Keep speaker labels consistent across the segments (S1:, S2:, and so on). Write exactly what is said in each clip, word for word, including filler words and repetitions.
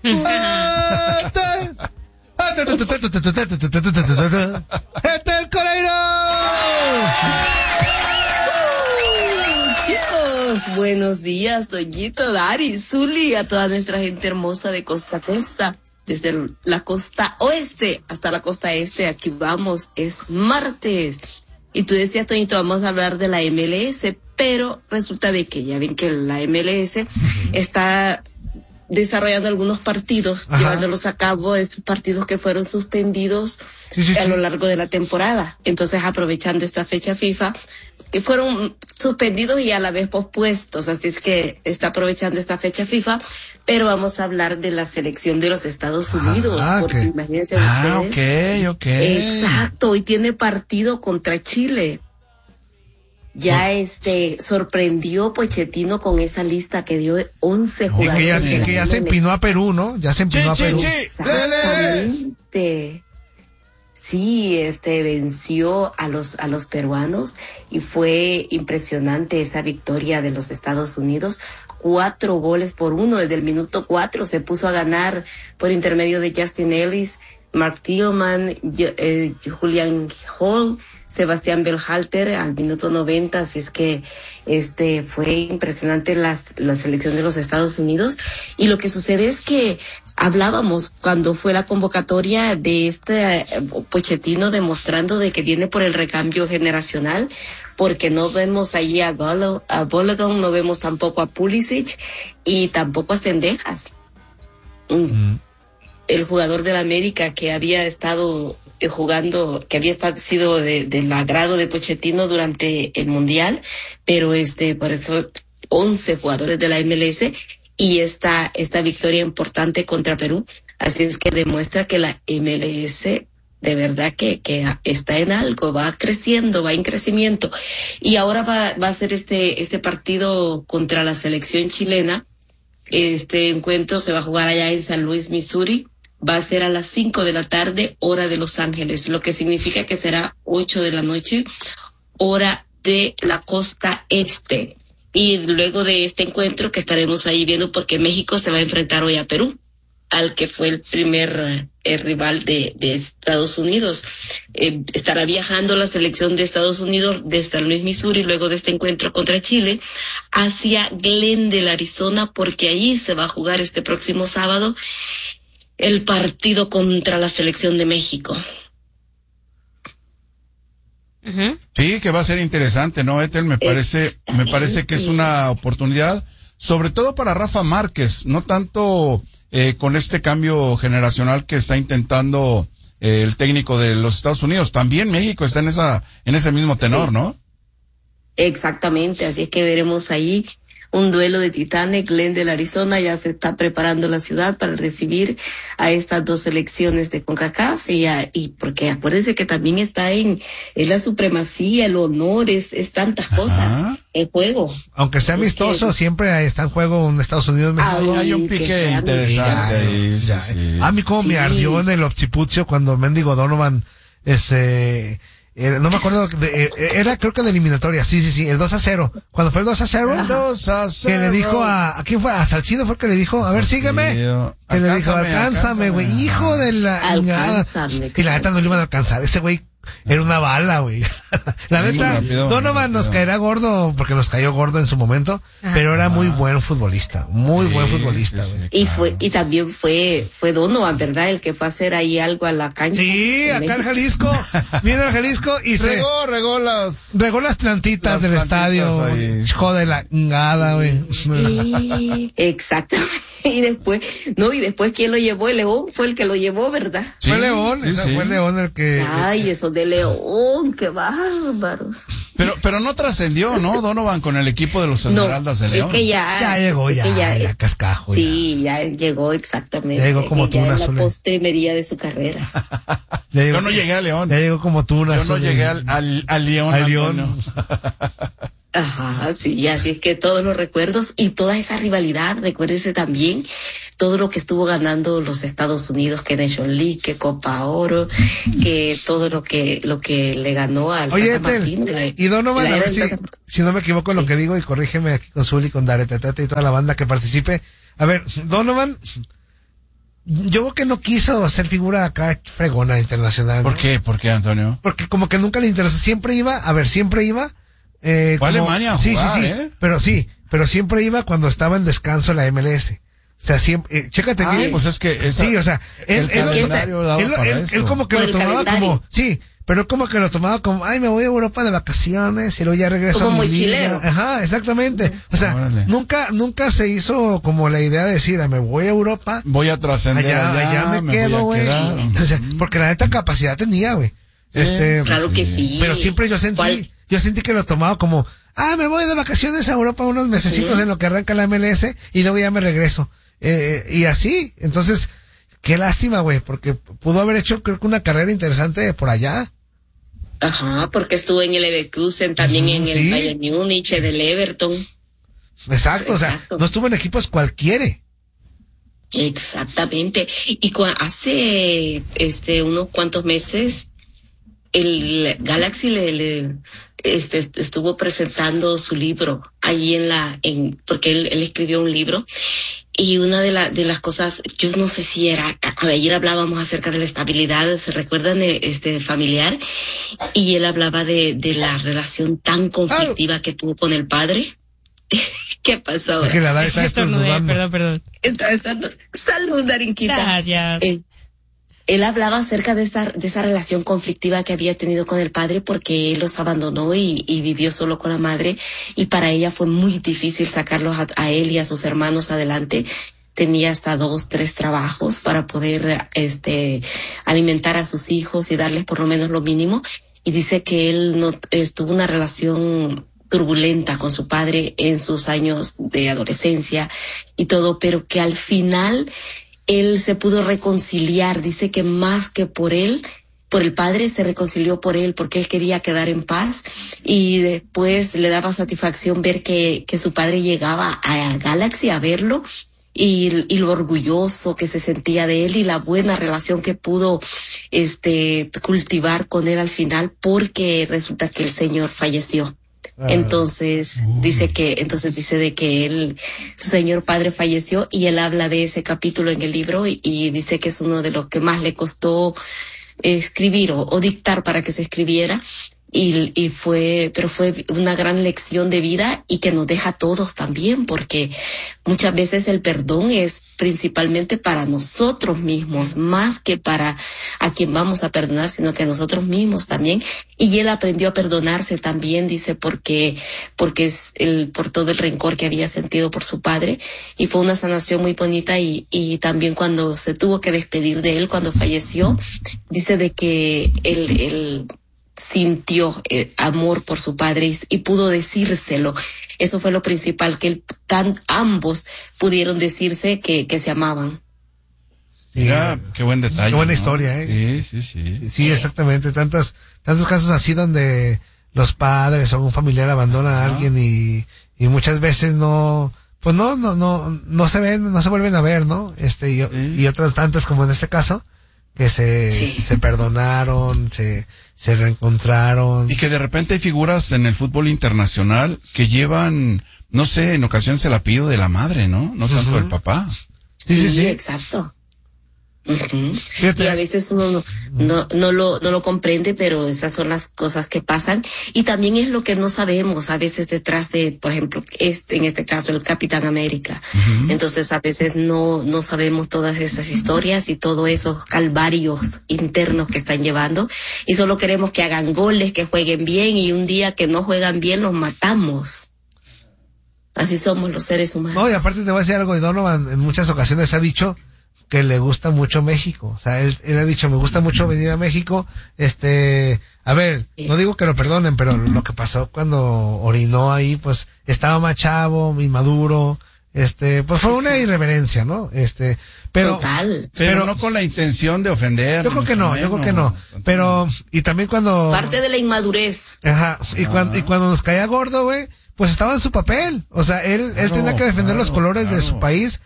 S1: ¡Este el Coreiro!
S2: Chicos, buenos días, Toñito, Dari, Zuli, a toda nuestra gente hermosa de costa a costa, desde la costa oeste hasta la costa este. Aquí vamos, es martes. Y tú decías, Toñito, vamos a hablar de la M L S, pero resulta de que ya ven que la M L S está desarrollando algunos partidos, Ajá. llevándolos a cabo, estos partidos que fueron suspendidos sí, sí, a sí. lo largo de la temporada. Entonces, aprovechando esta fecha FIFA, que fueron suspendidos y a la vez pospuestos, así es que está aprovechando esta fecha FIFA, pero vamos a hablar de la selección de los Estados Unidos,
S1: ah,
S2: porque
S1: okay.
S2: imagínense
S1: ah,
S2: ustedes.
S1: ok, ok.
S2: Exacto, hoy tiene partido contra Chile. Ya este sorprendió Pochettino con esa lista que dio once jugadores.
S1: Y que ya, y que ya se empinó a Perú, ¿no? Ya se empinó
S3: sí,
S1: a Perú.
S3: Sí, sí.
S2: Exactamente. Sí, este venció a los a los peruanos y fue impresionante esa victoria de los Estados Unidos. Cuatro goles por uno desde el minuto cuatro se puso a ganar por intermedio de Justin Ellis, Mark Tillman, eh, Julian Hall, Sebastián Berhalter al minuto noventa, así es que este fue impresionante la, la selección de los Estados Unidos. Y lo que sucede es que hablábamos cuando fue la convocatoria de este uh, Pochettino demostrando de que viene por el recambio generacional, porque no vemos allí a Golo, a Balogun, no vemos tampoco a Pulisic y tampoco a Cendejas. Mm. Mm. El jugador del América que había estado jugando, que había sido de, del agrado de Pochettino durante el Mundial, pero este, por eso once jugadores de la M L S y esta, esta victoria importante contra Perú. Así es que demuestra que la M L S de verdad que, que está en algo, va creciendo, va en crecimiento. Y ahora va, va a ser este, este partido contra la selección chilena. Este encuentro se va a jugar allá en San Luis, Missouri. Va a ser a las cinco de la tarde, hora de Los Ángeles, lo que significa que será ocho de la noche, hora de la costa este. Y luego de este encuentro que estaremos ahí viendo, porque México se va a enfrentar hoy a Perú, al que fue el primer eh, rival de, de Estados Unidos. Eh, estará viajando la selección de Estados Unidos de San Luis, Missouri, luego de este encuentro contra Chile, hacia Glendale, Arizona, porque allí se va a jugar este próximo sábado el partido contra la selección de México.
S3: Uh-huh. Sí, que va a ser interesante, ¿no, Ethel? Me parece, me parece que es una oportunidad, sobre todo para Rafa Márquez, no tanto eh, con este cambio generacional que está intentando eh, el técnico de los Estados Unidos. También México está en esa, en ese mismo tenor, ¿no?
S2: Exactamente, así es que veremos ahí un duelo de titanes. Glendale, Arizona, ya se está preparando la ciudad para recibir a estas dos selecciones de CONCACAF y, a, y porque acuérdense que también está en, es la supremacía, el honor, es, es tantas cosas Ajá. en juego.
S1: Aunque sea amistoso, que, siempre está en juego en Estados Unidos.
S3: México. Hay un pique interesante ahí, sí, sí, sí.
S1: A mí como sí. me ardió en el Occipucio cuando Mendigo Donovan, este... Era, no me acuerdo, de, era creo que de eliminatoria, sí, sí, sí, el dos a cero. Cuando fue el dos a cero,
S3: el dos a cero.
S1: Que le dijo a, ¿a quién fue? A Salcido fue el que le dijo, a ver, sígueme. Que le dijo, alcánzame, güey, hijo de la...
S2: Alcánzame.
S1: Y la neta no le iban a alcanzar, ese güey era una bala, güey. La neta, Donovan nos caerá gordo, porque nos cayó gordo en su momento, ah. pero era muy buen futbolista, muy sí, buen futbolista, güey.
S2: Sí, sí, y claro. fue, y también fue, fue Donovan, ¿verdad? El que fue a hacer ahí algo a la cancha.
S1: Sí, acá México. En Jalisco, viene al Jalisco y se...
S3: Regó, regó las...
S1: Regó las plantitas las del plantitas estadio, ahí. Hijo de la ngada, güey.
S2: Sí, exactamente. Y después, no, y después, ¿quién lo llevó? El León fue el que lo llevó, ¿verdad?
S1: Sí, fue León, sí, esa sí. fue León el que...
S2: Ay, eso de León, qué bárbaros.
S3: Pero, pero no trascendió, ¿no? Donovan con el equipo de los Esmeraldas no, de León.
S2: Es que ya...
S1: Ya llegó, ya, ya, ya, cascajo.
S2: Sí, ya, ya llegó exactamente.
S1: Ya llegó como tú,
S2: una
S1: Azul.
S2: La postrimería de su carrera.
S3: Llegó, yo no llegué a León.
S1: Ya llegó como tú,
S3: Yo no llegué al, al, al León.
S1: Al León.
S2: Ajá, sí, así es que todos los recuerdos y toda esa rivalidad, recuérdese también todo lo que estuvo ganando los Estados Unidos, que Nation League, que Copa Oro, que todo lo que lo que le ganó al
S1: Oye, Tata Martino. Y Donovan, a ver si, si no me equivoco en sí. lo que digo, y corrígeme aquí con Zuli, con Daretete y toda la banda que participe. A ver, Donovan yo creo que no quiso ser figura acá fregona internacional.
S3: ¿Por
S1: ¿no?
S3: qué? ¿Por qué, Antonio?
S1: Porque como que nunca le interesó, siempre iba, a ver, siempre iba, eh,
S3: fue a
S1: como,
S3: Alemania a
S1: sí,
S3: jugar,
S1: sí, sí,
S3: ¿eh?
S1: pero sí, pero siempre iba cuando estaba en descanso en la M L S. O sea, siempre, eh, chécate
S3: ah,
S1: bien.
S3: Pues es que esa,
S1: sí, o sea, él,
S3: el
S1: él,
S3: calendario daba
S1: él,
S3: para
S1: él,
S3: eso.
S1: él como que
S2: Por
S1: lo
S2: el
S1: tomaba
S2: calendario.
S1: como, sí, pero él como que lo tomaba como, ay, me voy a Europa de vacaciones y luego ya regreso
S2: Como
S1: a mi
S2: mochilero.
S1: liga. Ajá, exactamente. O sea,
S3: Órale.
S1: nunca, nunca se hizo como la idea de decir, ah, me voy a Europa.
S3: Voy a trascender
S1: Allá,
S3: allá,
S1: allá me,
S3: me
S1: quedo,
S3: voy a
S1: güey.
S3: quedar.
S1: O sea, porque la neta capacidad tenía, güey. Este,
S2: Claro que sí.
S1: pero siempre yo sentí,
S2: ¿Cuál?
S1: yo sentí que lo tomaba como, ah, me voy de vacaciones a Europa unos mesecitos
S2: Sí.
S1: en lo que arranca la M L S y luego ya me regreso. Eh, y así, entonces, qué lástima, güey, porque pudo haber hecho, creo que una carrera interesante por allá.
S2: Ajá, porque estuvo en el Leverkusen, también
S1: Ujú,
S2: en el
S1: sí.
S2: Bayern Múnich, en el Everton.
S1: Exacto, o sea,
S2: Exacto.
S1: no estuvo en equipos cualquiera.
S2: Exactamente. Y cua- hace este unos cuantos meses el Galaxy le, le este estuvo presentando su libro ahí en la en porque él, él escribió un libro y una de la, de las cosas, yo no sé si era, a- ayer hablábamos acerca de la estabilidad, se recuerdan, eh, este familiar, y él hablaba de de la relación tan conflictiva que tuvo con el padre. ¿Qué pasó ahora?
S1: Es que la edad está
S4: Estornudé,
S1: estornudando.
S4: perdón, perdón.
S2: Entonces, salud, Darinquita.
S4: Gracias.
S2: Eh, él hablaba acerca de esa, de esa relación conflictiva que había tenido con el padre porque él los abandonó y, y vivió solo con la madre y para ella fue muy difícil sacarlos a, a él y a sus hermanos adelante. Tenía hasta dos, tres trabajos para poder este alimentar a sus hijos y darles por lo menos lo mínimo. Y dice que él no eh, tuvo una relación turbulenta con su padre en sus años de adolescencia y todo, pero que al final él se pudo reconciliar. Dice que más que por él, por el padre, se reconcilió por él porque él quería quedar en paz y después le daba satisfacción ver que, que su padre llegaba a Galaxy a verlo y, y lo orgulloso que se sentía de él y la buena relación que pudo este cultivar con él al final porque resulta que el señor falleció. Entonces dice que, entonces dice de que él, su señor padre falleció y él habla de ese capítulo en el libro y, y dice que es uno de los que más le costó escribir o, o dictar para que se escribiera. Y, y fue, pero fue una gran lección de vida y que nos deja a todos también, porque muchas veces el perdón es principalmente para nosotros mismos, más que para a quien vamos a perdonar, sino que a nosotros mismos también. Y él aprendió a perdonarse también, dice, porque, porque es el, por todo el rencor que había sentido por su padre. Y fue una sanación muy bonita y, y también cuando se tuvo que despedir de él, cuando falleció, dice de que él, él, sintió eh, amor por su padre y, y pudo decírselo. Eso fue lo principal, que el, tan, ambos pudieron decirse que, que se amaban.
S3: Mira, qué buen detalle.
S1: Qué buena
S3: ¿no?
S1: historia, ¿eh?
S3: Sí, sí, sí.
S1: Sí, exactamente. Tantas, tantos casos así donde los padres o un familiar abandona a alguien y, y muchas veces no, pues no, no, no, no se ven, no se vuelven a ver, ¿no? Este, y,
S3: Sí.
S1: y otras tantas como en este caso, que se,
S2: Sí.
S1: se perdonaron, se, se reencontraron.
S3: Y que de repente hay figuras en el fútbol internacional que llevan, no sé, en ocasiones el apellido de la madre, ¿no? No tanto
S1: Ujú.
S3: el papá.
S1: Sí, sí, sí.
S2: Exacto. Uh-huh.
S1: Fíjate.
S2: Y a veces uno no, no, no lo, no lo comprende, pero esas son las cosas que pasan. Y también es lo que no sabemos a veces detrás de, por ejemplo, este, en este caso, el Capitán América.
S3: Ujú.
S2: Entonces a veces no, no sabemos todas esas historias y todos esos calvarios internos que están llevando. Y solo queremos que hagan goles, que jueguen bien y un día que no juegan bien los matamos. Así somos los seres humanos.
S1: No, y aparte te voy a decir algo, y Donovan en muchas ocasiones ha dicho que le gusta mucho México. O sea, él, él ha dicho, me gusta mucho venir a México. Este, a ver, no digo que lo perdonen, pero lo que pasó cuando orinó ahí, pues, estaba más chavo, inmaduro. Este, pues fue una irreverencia, ¿no? Este, pero,
S2: Total.
S3: Pero,
S1: Pero-
S3: no con la intención de ofender.
S1: yo creo que no, yo creo que no. Pero, y también cuando,
S2: Parte de la inmadurez.
S1: ajá, y cuando, y cuando nos caía gordo, güey, pues estaba en su papel. O sea, él, él
S3: Claro,
S1: tenía que defender los
S3: claro,
S1: colores de
S3: claro.
S1: su país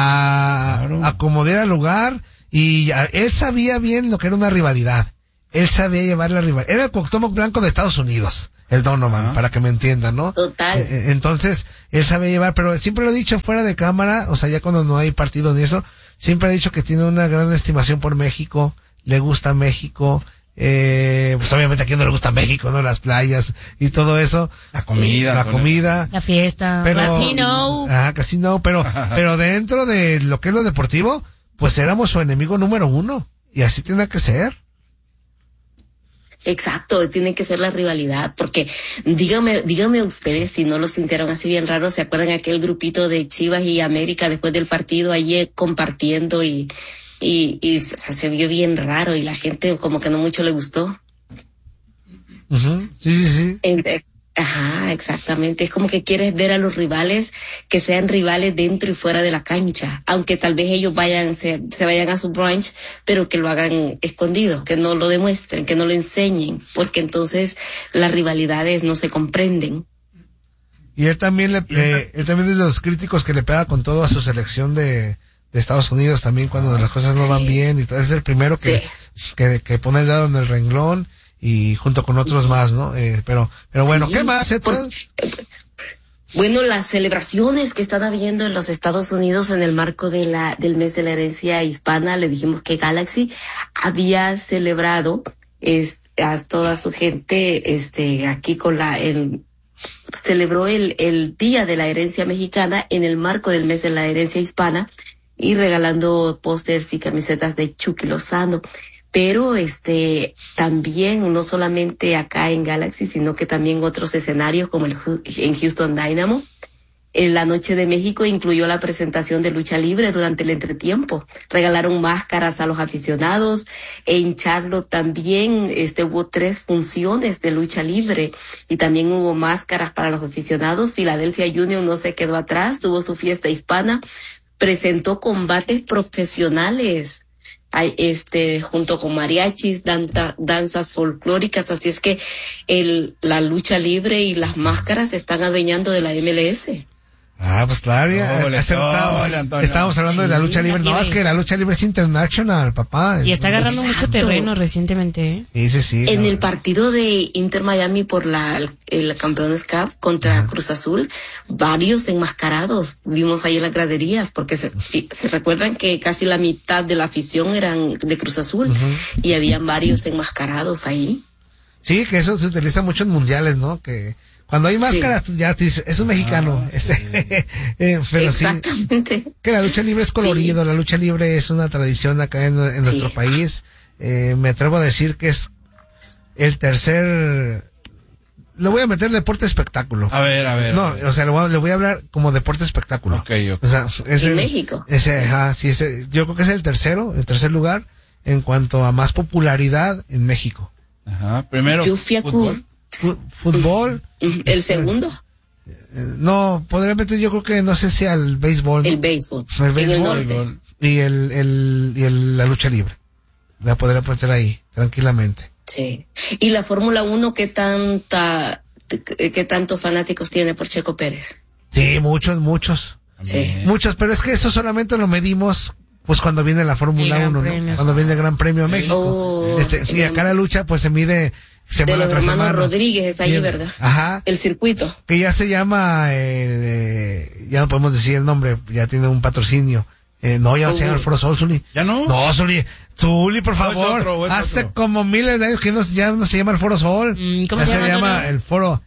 S1: a,
S3: Claro.
S1: a como diera lugar, y a- él sabía bien lo que era una rivalidad. Él sabía llevar la rivalidad. Era el Cuauhtémoc Blanco de Estados Unidos, el Donovan,
S3: Ah.
S1: para que me entiendan, ¿no?
S2: Total.
S1: Eh, Entonces, él sabía llevar, pero siempre lo he dicho fuera de cámara, o sea, ya cuando no hay partido ni eso, siempre ha dicho que tiene una gran estimación por México, le gusta México, eh, pues obviamente a quien no le gusta México, ¿no? Las playas y todo eso.
S3: La comida.
S1: La comida.
S4: La fiesta.
S1: Pero,
S4: Casino.
S1: Ajá, casino, pero, pero dentro de lo que es lo deportivo, pues éramos su enemigo número uno. Y así tiene que ser.
S2: Exacto, tiene que ser la rivalidad, porque dígame, dígame ustedes si no lo sintieron así bien raro, ¿se acuerdan aquel grupito de Chivas y América después del partido ayer compartiendo y, y, y o sea, se vio bien raro y la gente como que no mucho le gustó?
S1: Uh-huh. Sí, sí, sí.
S2: Entonces, ajá, exactamente. Es como que quieres ver a los rivales que sean rivales dentro y fuera de la cancha, aunque tal vez ellos vayan, se, se vayan a su brunch, pero que lo hagan escondido, que no lo demuestren, que no lo enseñen, porque entonces las rivalidades no se comprenden.
S1: Y él también le, eh, él también es de los críticos que le pega con todo a su selección de, de Estados Unidos también cuando las cosas no
S2: sí.
S1: van bien y todo. Es el primero que, sí. que, que pone el dedo en el renglón. Y junto con otros más, ¿no? Eh, pero, pero bueno, sí, ¿qué más, Por,
S2: Bueno, las celebraciones que están habiendo en los Estados Unidos en el marco de la, del mes de la herencia hispana, le dijimos que Galaxy había celebrado, es, a toda su gente, este, aquí con la, el, celebró el, el Día de la Herencia Mexicana en el marco del mes de la herencia hispana y regalando pósters y camisetas de Chucky Lozano. Pero este también no solamente acá en Galaxy, sino que también otros escenarios como el en Houston Dynamo. En la Noche de México incluyó la presentación de lucha libre durante el entretiempo. Regalaron máscaras a los aficionados. En Charlotte también este hubo tres funciones de lucha libre y también hubo máscaras para los aficionados. Philadelphia Union no se quedó atrás, tuvo su fiesta hispana, presentó combates profesionales. Hay este junto con mariachis, danza, danzas folclóricas, así es que el la lucha libre y las máscaras se están adueñando de la M L S.
S1: Ah, pues claro, ya,
S3: Ole, ole, Antonio.
S1: estábamos hablando sí, de la lucha libre. No, es que la lucha libre es international, papá.
S4: Y está agarrando Exacto. mucho terreno recientemente, ¿eh?
S1: Sí, sí, sí.
S2: En
S1: no.
S2: el partido de Inter Miami por la el Campeones Cup contra Ajá. Cruz Azul, varios enmascarados vimos ahí en las graderías, porque se, se recuerdan que casi la mitad de la afición eran de Cruz Azul uh-huh. y habían varios enmascarados ahí.
S1: Sí, que eso se utiliza mucho en mundiales, ¿no? Que cuando hay máscaras, sí. ya te dices, es un mexicano. Ah, este, sí. eh, pero
S2: Exactamente.
S1: Sí, que la lucha libre es colorido, sí. la lucha libre es una tradición acá en, en sí. nuestro país. Eh, me atrevo a decir que es el tercer, le voy a meter deporte espectáculo.
S3: A ver, a ver.
S1: No,
S3: a ver.
S1: o sea, le voy a, le voy a hablar como deporte espectáculo.
S3: Okay, okay.
S1: O sea, es
S2: en
S1: el,
S2: México.
S1: Ese, sí. Ajá, sí, ese, yo creo que es el tercero, el tercer lugar en cuanto a más popularidad en México.
S3: Ajá, primero.
S2: Fútbol.
S1: Fútbol.
S2: ¿El segundo?
S1: No, podría meter yo creo que no sé si al béisbol. ¿no?
S2: El béisbol.
S1: El béisbol.
S2: En el norte.
S1: Y el, el, y el, la lucha libre. La podría meter ahí, tranquilamente.
S2: Sí. ¿Y la Fórmula uno qué tanta, qué tantos fanáticos tiene por Checo Pérez?
S1: Sí, muchos, muchos.
S2: Sí.
S1: Muchos, pero es que eso solamente lo medimos pues cuando viene la Fórmula uno, ¿no? Cuando viene el Gran Premio a México. Oh, este, y acá la lucha pues se mide semana
S2: de los
S1: tras
S2: hermanos
S1: semana.
S2: Rodríguez es ahí, ¿verdad?
S1: Ajá.
S2: El circuito.
S1: Que ya se llama, eh, eh, ya no podemos decir el nombre, ya tiene un patrocinio. Eh, no, ya uh, se llama el Foro Sol, Zuli.
S3: ¿Ya no?
S1: No, Zuli. Zuli, por favor.
S3: O es otro, o es
S1: Hace
S3: otro.
S1: como miles de años que no, ya no se llama el Foro Sol.
S4: Mm, ¿Cómo
S1: ya
S4: se llama?
S1: se llama
S4: no?
S1: el Foro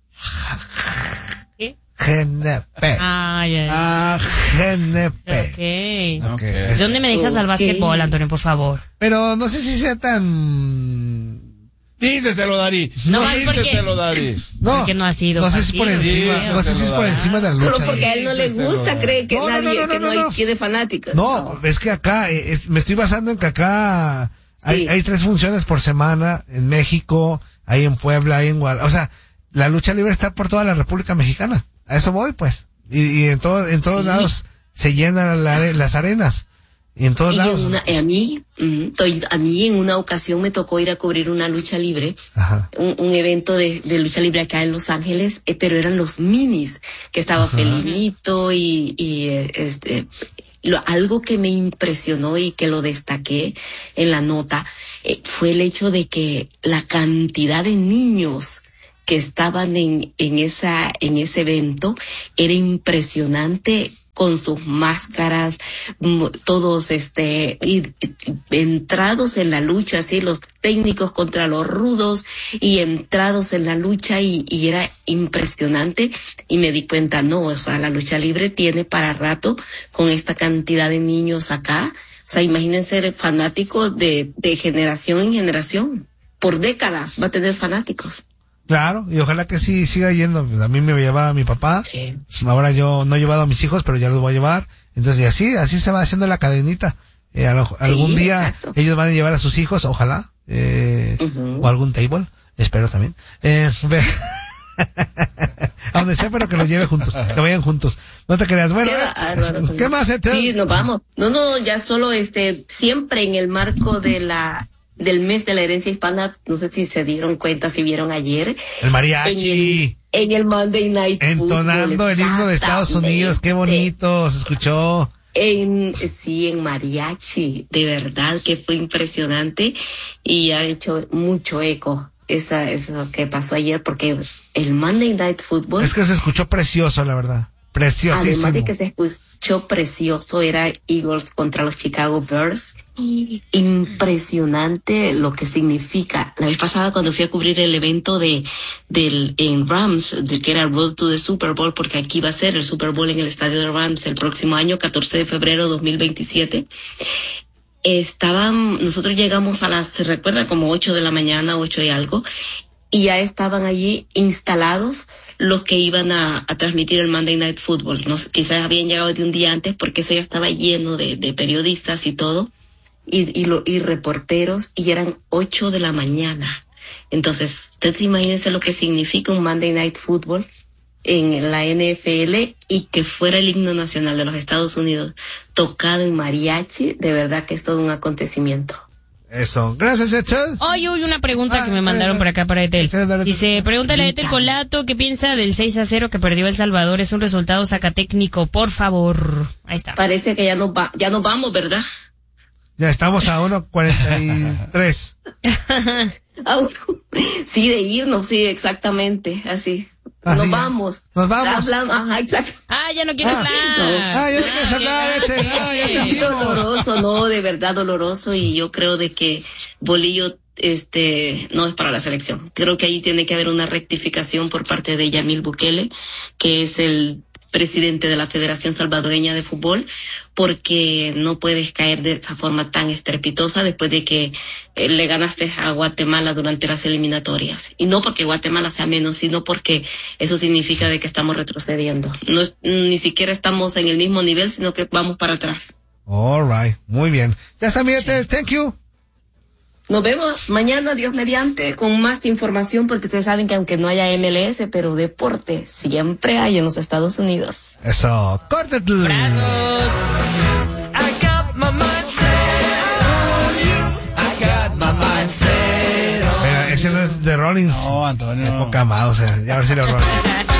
S4: ¿Qué?
S1: G N P.
S4: Ah, ya.
S3: Ah,
S1: G N P.
S4: Ok.
S3: okay.
S4: ¿Dónde me dejas
S2: okay.
S4: al básquetbol, Antonio, por favor?
S1: Pero no sé si sea tan...
S3: Díceselo, Dari.
S4: No, más porque...
S3: Díceselo, Dari.
S1: No,
S4: porque no ha sido
S1: no sé si por encima,
S3: sí,
S1: no sé si es por
S3: Dari.
S1: encima de la lucha.
S2: Solo porque a él no le gusta, cree que
S1: no,
S2: nadie,
S1: no, no, no,
S2: que no,
S1: no, no.
S2: hay quien de fanáticos.
S1: No, no, es que acá, es, me estoy basando en que acá hay,
S2: sí.
S1: hay tres funciones por semana en México, hay en Puebla, hay en Guadalajara. O sea, la lucha libre está por toda la República Mexicana. A eso voy, pues. Y, y en todo, en todos sí. lados se llenan la, las arenas. Y en todos
S2: y
S1: lados.
S2: Una, a mí, a mí en una ocasión me tocó ir a cubrir una lucha libre, un, un evento de, de lucha libre acá en Los Ángeles, eh, pero eran los minis, que estaba Ajá. Felinito y, y este, lo, algo que me impresionó y que lo destaqué en la nota, eh, fue el hecho de que la cantidad de niños que estaban en, en esa, en ese evento era impresionante con sus máscaras, todos este y, y, entrados en la lucha, así los técnicos contra los rudos y entrados en la lucha y, y era impresionante y me di cuenta, no, o sea, la lucha libre tiene para rato con esta cantidad de niños acá, o sea, imagínense fanáticos de, de generación en generación, por décadas va a tener fanáticos.
S1: Claro, y ojalá que sí siga yendo. A mí me llevaba mi papá.
S2: Sí.
S1: Ahora yo no he llevado a mis hijos, pero ya los voy a llevar. Entonces, y así, así se va haciendo la cadenita. Eh, a lo, sí, algún día exacto. Ellos van a llevar a sus hijos, ojalá. Eh, uh-huh. O algún table, espero también. Eh, a donde sea, pero que los lleve juntos, que vayan juntos. No te creas. Bueno, ¿qué, ¿qué más? Este?
S2: Sí, nos vamos. No, no, ya solo este, siempre en el marco de la del mes de la herencia hispana, no sé si se dieron cuenta, si vieron ayer.
S1: El mariachi.
S2: En el, en el Monday Night
S1: Entonando Football, el himno de Estados Unidos, qué bonito, se escuchó.
S2: En, sí, en mariachi, de verdad que fue impresionante y ha hecho mucho eco esa, eso que pasó ayer, porque el Monday Night Football.
S1: Es que se escuchó precioso, la verdad. Preciosísimo.
S2: Además de que se escuchó precioso, era Eagles contra los Chicago Bears. Impresionante lo que significa. La vez pasada cuando fui a cubrir el evento de del en Rams, de que era Road to the Super Bowl, porque aquí va a ser el Super Bowl en el estadio de Rams el próximo año, catorce de febrero dos mil veintisiete. Estaban, nosotros llegamos a las, se recuerda, como ocho de la mañana, ocho y algo, y ya estaban allí instalados los que iban a, a transmitir el Monday Night Football. No sé, quizás habían llegado de un día antes porque eso ya estaba lleno de, de periodistas y todo. Y, y, lo, y reporteros, y eran ocho de la mañana. Entonces, ustedes imagínense lo que significa un Monday Night Football en la N F L y que fuera el himno nacional de los Estados Unidos tocado en mariachi, de verdad que es todo un acontecimiento.
S1: Eso. Gracias, Ethel.
S4: Hoy hubo una pregunta ah, que me mandaron por acá para Ethel. Dice, pregúntale a Ethel Colato qué piensa del seis a cero que perdió El Salvador. Es un resultado sacatécnico, por favor. Ahí está.
S2: Parece que ya nos va, ya nos vamos, ¿verdad?
S1: Ya estamos a uno cuarenta y tres.
S2: Sí, de irnos, sí, exactamente, así. Ah, nos sí, vamos.
S1: Nos vamos.
S2: Hablamos, ajá, exacto.
S4: Ah, ya no quiero
S1: ah,
S4: hablar.
S1: No. Ah, ya no quieres hablar, este. Ah, ya te
S2: doloroso, no, de verdad doloroso, y yo creo de que Bolillo este no es para la selección. Creo que ahí tiene que haber una rectificación por parte de Yamil Bukele, que es el presidente de la Federación Salvadoreña de Fútbol, porque no puedes caer de esa forma tan estrepitosa después de que eh, le ganaste a Guatemala durante las eliminatorias. Y no porque Guatemala sea menos, sino porque eso significa de que estamos retrocediendo. No es, ni siquiera estamos en el mismo nivel, sino que vamos para atrás.
S1: All right, muy bien. Ya está, mírate, sí. Thank you.
S2: Nos vemos mañana, Dios mediante, con más información, porque ustedes saben que aunque no haya M L S, pero deporte siempre hay en los Estados Unidos.
S1: Eso, córtate.
S4: Brazos.
S5: I got my mind set on you. I got my mind set on you.
S1: Mira, ese no es de Rollins.
S3: No, Antonio.
S1: Qué poca más, o sea, ya a ver si lo Rollins.